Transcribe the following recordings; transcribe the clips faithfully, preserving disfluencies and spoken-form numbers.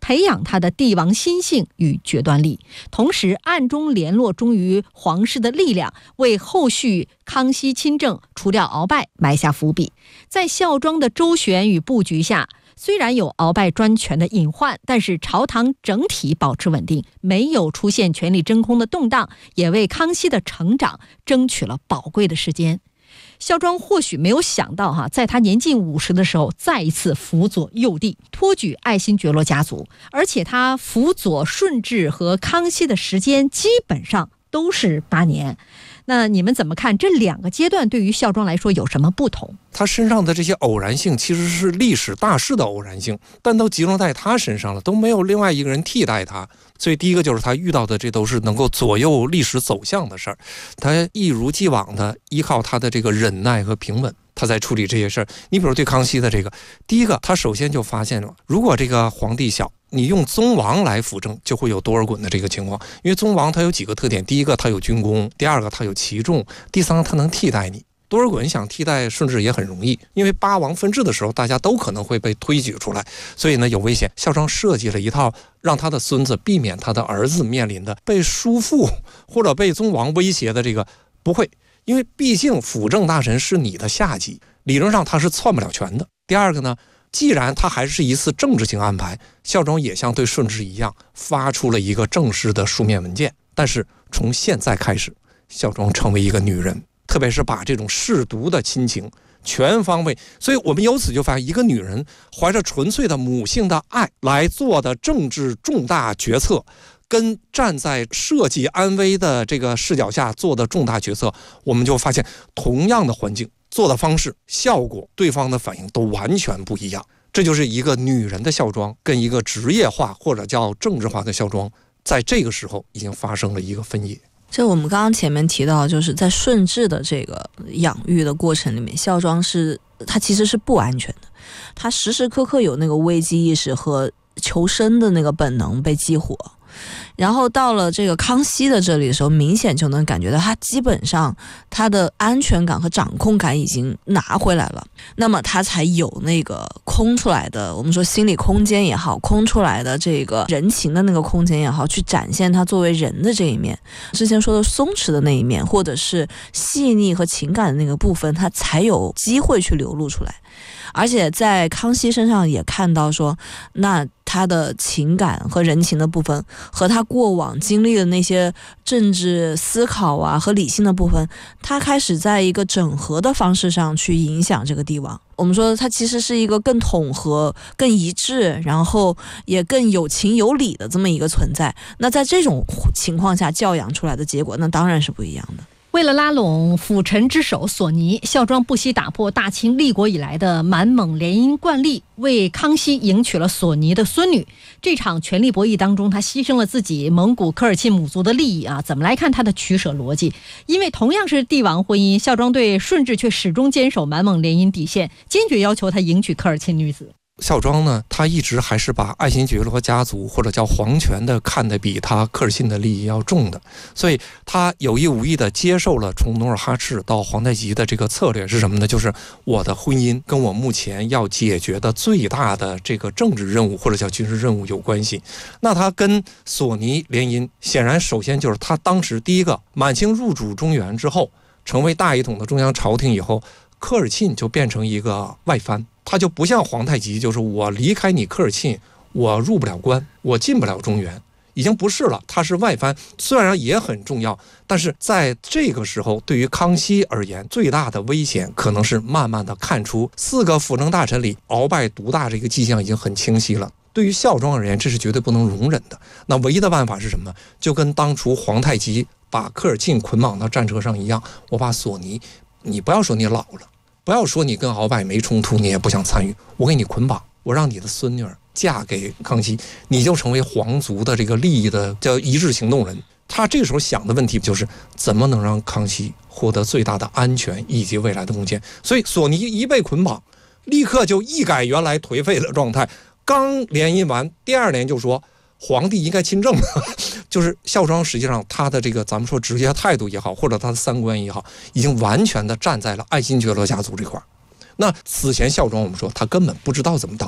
培养他的帝王心性与决断力，同时暗中联络忠于皇室的力量，为后续康熙亲政除掉鳌拜埋下伏笔。在孝庄的周旋与布局下，虽然有鳌拜专权的隐患，但是朝堂整体保持稳定，没有出现权力真空的动荡，也为康熙的成长争取了宝贵的时间。孝庄或许没有想到哈，在他年近五十的时候，再一次辅佐幼帝，托举爱新觉罗家族，而且他辅佐顺治和康熙的时间基本上都是八年。那你们怎么看这两个阶段对于孝庄来说有什么不同？ 他身上的这些偶然性其实是历史大势的偶然性，但都集中在他身上了，都没有另外一个人替代他。所以第一个就是他遇到的这都是能够左右历史走向的事儿，他一如既往的依靠他的这个忍耐和平稳，他在处理这些事儿。你比如对康熙的这个，第一个他首先就发现了，如果这个皇帝小，你用宗王来辅政，就会有多尔衮的这个情况。因为宗王他有几个特点，第一个他有军功，第二个他有骑重，第三个他能替代你。多尔衮想替代顺治也很容易，因为八王分治的时候大家都可能会被推举出来，所以呢有危险。孝庄设计了一套让他的孙子避免他的儿子面临的被叔父或者被宗王威胁的这个不会，因为毕竟辅政大臣是你的下级，理论上他是篡不了权的。第二个呢，既然他还是一次政治性安排，孝庄也像对顺治一样发出了一个正式的书面文件，但是从现在开始，孝庄成为一个女人，特别是把这种氏族的亲情全方位，所以我们由此就发现，一个女人怀着纯粹的母性的爱来做的政治重大决策，跟站在社稷安危的这个视角下做的重大决策，我们就发现同样的环境做的方式效果，对方的反应都完全不一样。这就是一个女人的孝庄跟一个职业化或者叫政治化的孝庄，在这个时候已经发生了一个分野。 就我们刚刚前面提到，就是在顺治的这个养育的过程里面，孝庄是他其实是不安全的，他时时刻刻有那个危机意识和求生的那个本能被激活。然后到了这个康熙的这里的时候，明显就能感觉到他基本上他的安全感和掌控感已经拿回来了，那么他才有那个空出来的，我们说心理空间也好，空出来的这个人情的那个空间也好，去展现他作为人的这一面，之前说的松弛的那一面，或者是细腻和情感的那个部分，他才有机会去流露出来。而且在康熙身上也看到说，那他的情感和人情的部分和他过往经历的那些政治思考啊和理性的部分，他开始在一个整合的方式上去影响这个帝王。我们说他其实是一个更统合、更一致，然后也更有情有理的这么一个存在。那在这种情况下教养出来的结果，那当然是不一样的。 为了拉拢辅臣之首索尼，孝庄不惜打破大清立国以来的满蒙联姻惯例，为康熙迎娶了索尼的孙女。这场权力博弈当中，他牺牲了自己蒙古科尔沁母族的利益啊！怎么来看他的取舍逻辑？因为同样是帝王婚姻，孝庄对顺治却始终坚守满蒙联姻底线，坚决要求他迎娶科尔沁女子。 孝庄呢，他一直还是把爱新觉罗家族或者叫皇权的看得比他科尔沁的利益要重的，所以他有意无意的接受了从努尔哈赤到皇太极的这个策略是什么呢？就是我的婚姻跟我目前要解决的最大的这个政治任务或者叫军事任务有关系。那他跟索尼联姻，显然首先就是他当时第一个，满清入主中原之后，成为大一统的中央朝廷以后，科尔沁就变成一个外藩。他就不像皇太极，就是我离开你科尔沁，我入不了关，我进不了中原，已经不是了。他是外藩，虽然也很重要，但是在这个时候，对于康熙而言，最大的危险可能是慢慢的看出四个辅政大臣里鳌拜独大这个迹象已经很清晰了。对于孝庄而言，这是绝对不能容忍的。那唯一的办法是什么？就跟当初皇太极把科尔沁捆绑到战车上一样，我把索尼，你不要说你老了，不要说你跟鳌拜没冲突，你也不想参与，我给你捆绑，我让你的孙女儿嫁给康熙，你就成为皇族的这个利益的叫一致行动人。他这个时候想的问题就是怎么能让康熙获得最大的安全以及未来的贡献。所以索尼一被捆绑，立刻就一改原来颓废的状态，刚联姻完，第二年就说皇帝应该亲政，就是孝庄实际上他的这个咱们说直接态度也好，或者他的三观也好，已经完全的站在了爱新觉罗家族这块。那此前孝庄我们说他根本不知道怎么当妈，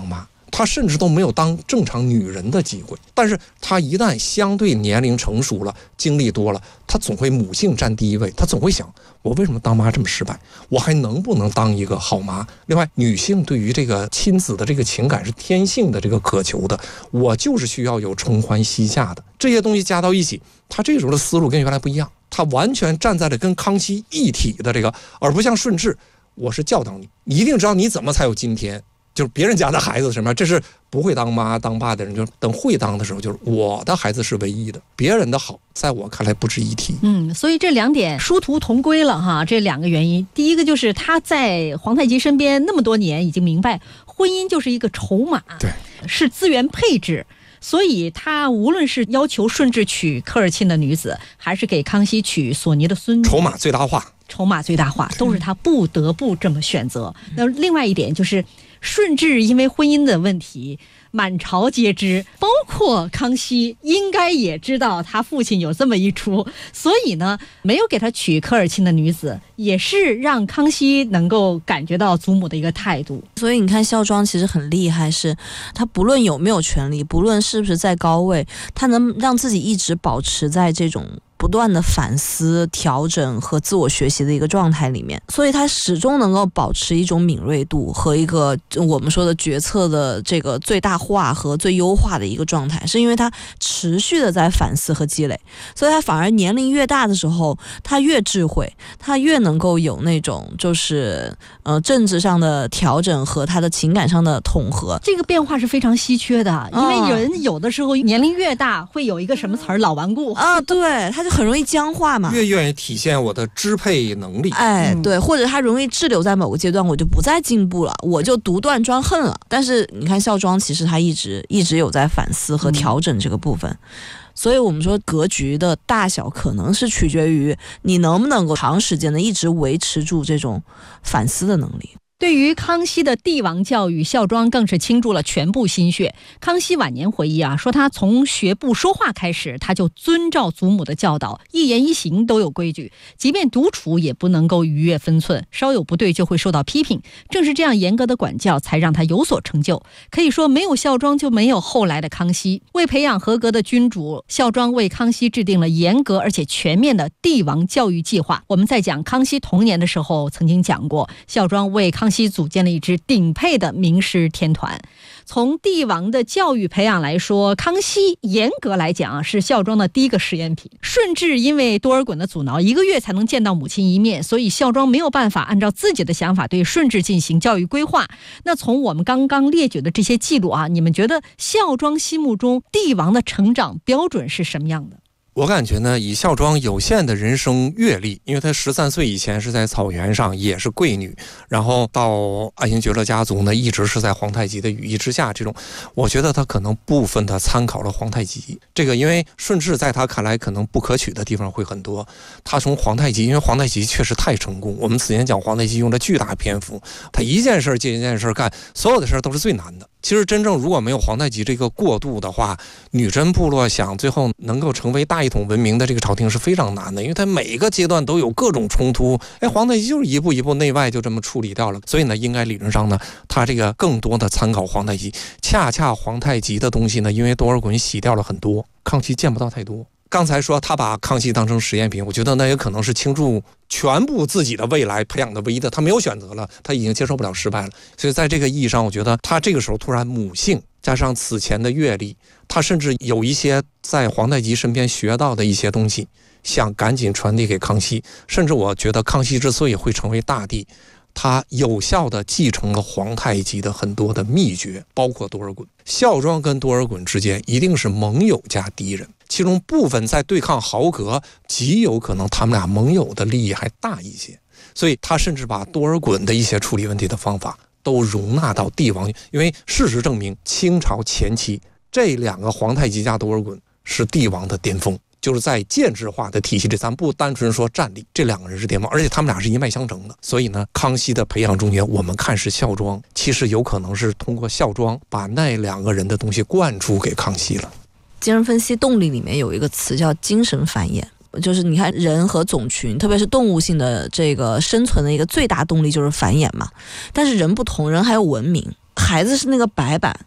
她甚至都没有当正常女人的机会。但是她一旦相对年龄成熟了，经历多了，她总会母性占第一位，她总会想，我为什么当妈这么失败，我还能不能当一个好妈？另外，女性对于这个亲子的这个情感是天性的这个渴求的，我就是需要有承欢膝下的这些东西加到一起，她这时候的思路跟原来不一样，她完全站在了跟康熙一体的这个，而不像顺治，我是教导你，你一定知道你怎么才有今天。就是别人家的孩子什么，这是不会当妈当爸的人，就等会当的时候，就是我的孩子是唯一的，别人的好在我看来不值一提。 嗯，所以这两点殊途同归了哈。这两个原因，第一个就是他在皇太极身边那么多年，已经明白婚姻就是一个筹码， 对， 是资源配置。所以他无论是要求顺治娶科尔沁的女子，还是给康熙娶索尼的孙女， 筹码最大化， 筹码最大化都是他不得不这么选择。那另外一点就是顺治因为婚姻的问题满朝皆知，包括康熙应该也知道他父亲有这么一出，所以呢没有给他娶科尔沁的女子，也是让康熙能够感觉到祖母的一个态度。 所以你看孝庄其实很厉害，是他不论有没有权利，不论是不是在高位，他能让自己一直保持在这种不断的反思、调整和自我学习的一个状态里面，所以他始终能够保持一种敏锐度和一个我们说的决策的这个最大化和最优化的一个状态，是因为他持续的在反思和积累，所以他反而年龄越大的时候，他越智慧，他越能够有那种就是呃政治上的调整和他的情感上的统合。 这个变化是非常稀缺的，因为人有的时候年龄越大，会有一个什么词儿老顽固啊，对，他就很容易僵化嘛， 越愿意体现我的支配能力， 哎，对，或者他容易滞留在某个阶段，我就不再进步了，我就独断专横了。但是你看孝庄，其实他一直一直有在反思和调整这个部分。嗯，所以我们说格局的大小可能是取决于你能不能够长时间的一直维持住这种反思的能力。 对于康熙的帝王教育，孝庄更是倾注了全部心血。康熙晚年回忆啊，说他从学步说话开始，他就遵照祖母的教导，一言一行都有规矩，即便独处也不能够逾越分寸，稍有不对就会受到批评。正是这样严格的管教，才让他有所成就。可以说，没有孝庄就没有后来的康熙。为培养合格的君主，孝庄为康熙制定了严格而且全面的帝王教育计划。我们在讲康熙童年的时候曾经讲过，孝庄为康熙康熙组建了一支顶配的名师天团。从帝王的教育培养来说，康熙严格来讲啊，是孝庄的第一个实验品。顺治因为多尔衮的阻挠，一个月才能见到母亲一面，所以孝庄没有办法按照自己的想法对顺治进行教育规划。那从我们刚刚列举的这些记录啊，你们觉得孝庄心目中帝王的成长标准是什么样的？ 我感觉呢，以孝庄有限的人生阅历，因为她十三岁以前是在草原上，也是贵女，然后到爱新觉罗家族呢，一直是在皇太极的羽翼之下。这种，我觉得她可能部分的参考了皇太极。这个，因为顺治在他看来可能不可取的地方会很多。他从皇太极，因为皇太极确实太成功，我们此前讲皇太极用了巨大篇幅，他一件事接一件事干，所有的事都是最难的。其实真正如果没有皇太极这个过渡的话，女真部落想最后能够成为大一统文明的这个朝廷是非常难的，因为它每个阶段都有各种冲突。哎，皇太极就是一步一步内外就这么处理掉了。所以呢，应该理论上呢，他这个更多的参考皇太极。恰恰皇太极的东西呢，因为多尔衮洗掉了很多，康熙见不到太多。刚才说他把康熙当成实验品，我觉得那也可能是倾注全部自己的未来培养的唯一的，他没有选择了，他已经接受不了失败了。所以在这个意义上，我觉得他这个时候突然母性加上此前的阅历，他甚至有一些在皇太极身边学到的一些东西，想赶紧传递给康熙。甚至我觉得康熙之所以会成为大帝，他有效地继承了皇太极的很多的秘诀，包括多尔衮。孝庄跟多尔衮之间一定是盟友加敌人，其中部分在对抗豪格，极有可能他们俩盟友的利益还大一些。所以他甚至把多尔衮的一些处理问题的方法都容纳到帝王，因为事实证明清朝前期这两个皇太极加多尔衮是帝王的巅峰，就是在建制化的体系里，咱不单纯说战力，这两个人是巅峰，而且他们俩是一脉相承的。所以呢，康熙的培养中间，我们看是孝庄，其实有可能是通过孝庄把那两个人的东西灌输给康熙了。 精神分析动力里面有一个词叫精神繁衍，就是你看人和种群，特别是动物性的这个生存的一个最大动力就是繁衍嘛。但是人不同，人还有文明，孩子是那个白板，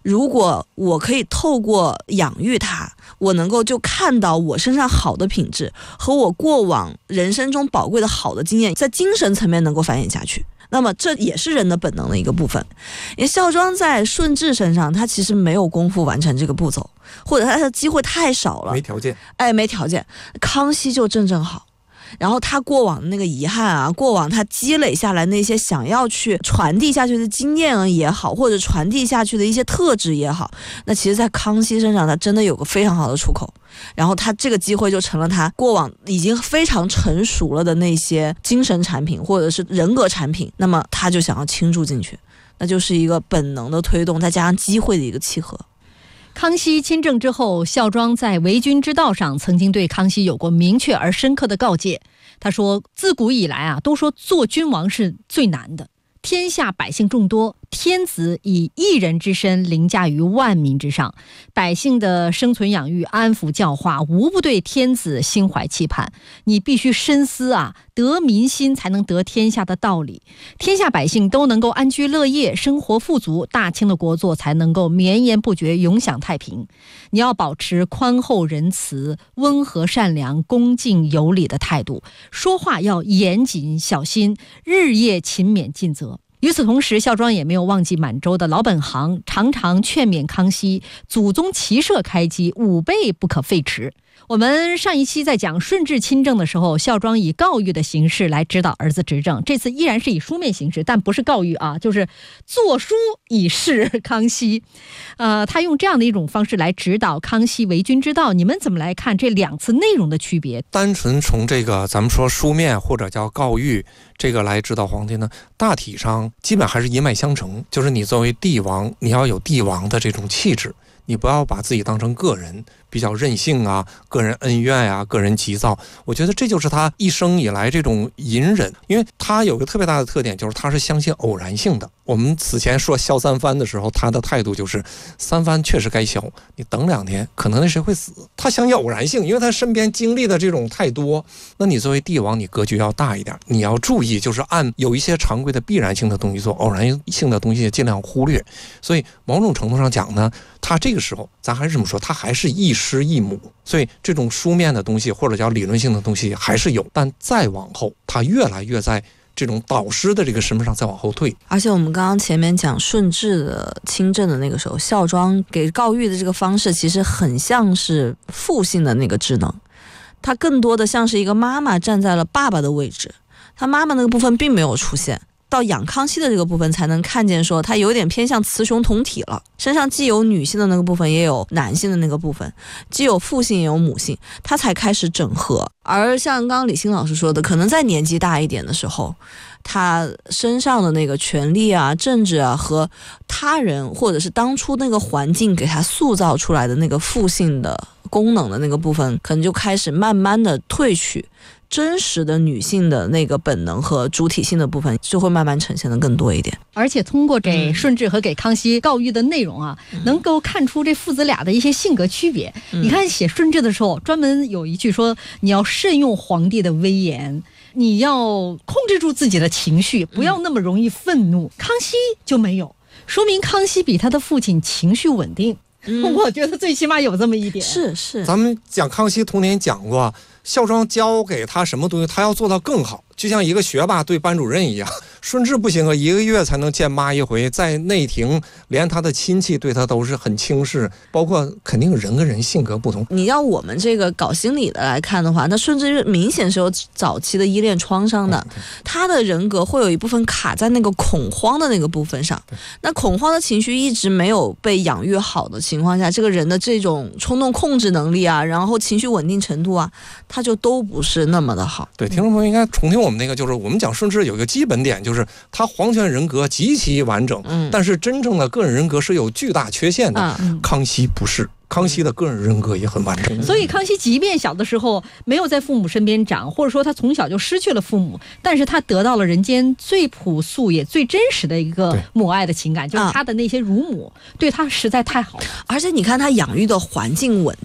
如果我可以透过养育他，我能够就看到我身上好的品质和我过往人生中宝贵的好的经验，在精神层面能够繁衍下去，那么这也是人的本能的一个部分。因为孝庄在顺治身上，他其实没有功夫完成这个步骤，或者他的机会太少了， 没条件。 哎，没条件。康熙就正正好。然后他过往的那个遗憾啊，过往他积累下来那些想要去传递下去的经验也好，或者传递下去的一些特质也好，那其实在康熙身上他真的有个非常好的出口，然后他这个机会就成了他过往已经非常成熟了的那些精神产品或者是人格产品，那么他就想要倾注进去，那就是一个本能的推动再加上机会的一个契合。 康熙亲政之后，孝庄在为君之道上曾经对康熙有过明确而深刻的告诫。他说，自古以来啊，都说做君王是最难的，天下百姓众多，天子以一人之身凌驾于万民之上，百姓的生存养育、安抚教化，无不对天子心怀期盼。你必须深思啊，得民心才能得天下的道理。天下百姓都能够安居乐业，生活富足，大清的国祚才能够绵延不绝，永享太平。你要保持宽厚仁慈、温和善良、恭敬有礼的态度，说话要严谨小心，日夜勤勉尽责。与此同时，孝庄也没有忘记满洲的老本行，常常劝勉康熙，祖宗骑射开基，武备不可废弛。我们上一期在讲顺治亲政的时候，孝庄以告谕的形式来指导儿子执政，这次依然是以书面形式，但不是告谕啊，就是作书以示康熙。呃，他用这样的一种方式来指导康熙为君之道，你们怎么来看这两次内容的区别？ 单纯从这个咱们说书面或者叫告谕这个来指导皇帝呢，大体上基本还是一脉相承，就是你作为帝王，你要有帝王的这种气质，你不要把自己当成个人，比较任性啊，个人恩怨啊，个人急躁。我觉得这就是他一生以来这种隐忍，因为他有个特别大的特点，就是他是相信偶然性的。我们此前说萧三藩的时候，他的态度就是三藩确实该萧，你等两天可能那谁会死。他相信偶然性，因为他身边经历的这种太多。那你作为帝王，你格局要大一点，你要注意，就是按有一些常规的必然性的东西做，偶然性的东西尽量忽略。所以某种程度上讲呢，他这个时候咱还是这么说，他还是一师一母，所以这种书面的东西或者叫理论性的东西还是有，但再往后他越来越在这种导师的这个身份上再往后退。 而且我们刚刚前面讲顺治的亲政的那个时候，孝庄给告谕的这个方式其实很像是父性的那个职能，他更多的像是一个妈妈站在了爸爸的位置，他妈妈那个部分并没有出现，到养康熙的这个部分才能看见说他有点偏向雌雄同体了，身上既有女性的那个部分也有男性的那个部分，既有父性也有母性，他才开始整合。而像刚刚李欣老师说的，可能在年纪大一点的时候，他身上的那个权力啊、政治啊和他人或者是当初那个环境给他塑造出来的那个父性的功能的那个部分，可能就开始慢慢的褪去，真实的女性的那个本能和主体性的部分就会慢慢呈现的更多一点。 而且通过给顺治和给康熙告谕的内容啊，嗯、能够看出这父子俩的一些性格区别。嗯、你看写顺治的时候，专门有一句说你要慎用皇帝的威严，你要控制住自己的情绪，不要那么容易愤怒。嗯、康熙就没有，说明康熙比他的父亲情绪稳定。嗯、我觉得最起码有这么一点。 是是， 咱们讲康熙童年讲过，孝庄教给他什么东西，他要做到更好，就像一个学霸对班主任一样。顺治不行啊，一个月才能见妈一回，在内廷连他的亲戚对他都是很轻视，包括肯定人跟人性格不同。 你要我们这个搞心理的来看的话，那顺治明显是有早期的依恋创伤的，嗯、他的人格会有一部分卡在那个恐慌的那个部分上。那恐慌的情绪一直没有被养育好的情况下，这个人的这种冲动控制能力啊，然后情绪稳定程度啊，他就都不是那么的好。 对，听众朋友应该重听我们那个，就是我们讲顺治有一个基本点，就是他皇权人格极其完整，嗯、但是真正的个人人格是有巨大缺陷的。嗯、康熙不是。康熙的个人人格也很完整， 所以康熙即便小的时候没有在父母身边长，或者说他从小就失去了父母，但是他得到了人间最朴素也最真实的一个母爱的情感，就是他的那些乳母对他实在太好了。 而且你看他养育的环境稳定，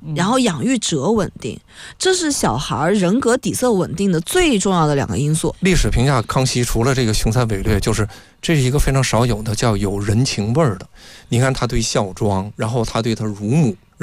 然后养育者稳定，这是小孩人格底色稳定的最重要的两个因素。 历史评价康熙除了这个雄才伟略，就是这是一个非常少有的叫有人情味儿的。你看他对孝庄，然后他对他乳母，